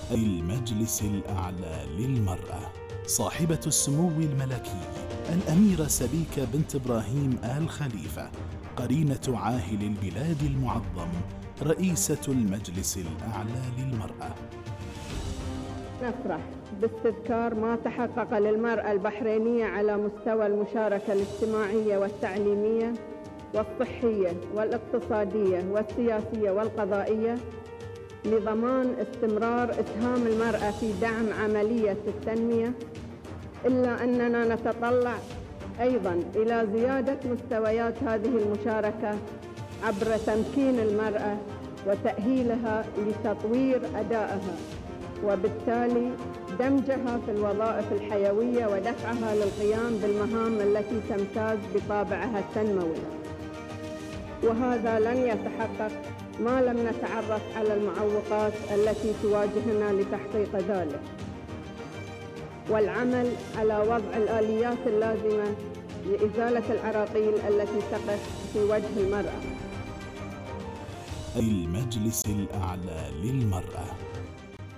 المجلس الأعلى للمرأة صاحبة السمو الملكي الأميرة سبيكة بنت إبراهيم آل خليفة، قرينة عاهل البلاد المعظم، رئيسة المجلس الأعلى للمرأة. نفرح باستذكار ما تحقق للمرأة البحرينية على مستوى المشاركة الاجتماعية والتعليمية والصحية والاقتصادية والسياسية والقضائية، لضمان استمرار إسهام المرأة في دعم عملية التنمية، إلا أننا نتطلع أيضاً إلى زيادة مستويات هذه المشاركة عبر تمكين المرأة وتأهيلها لتطوير أدائها، وبالتالي دمجها في الوظائف الحيوية ودفعها للقيام بالمهام التي تمتاز بطابعها التنموي. وهذا لن يتحقق ما لم نتعرف على المعوقات التي تواجهنا لتحقيق ذلك، والعمل على وضع الآليات اللازمة لإزالة العراقيل التي تقف في وجه المرأة. المجلس الأعلى للمرأة.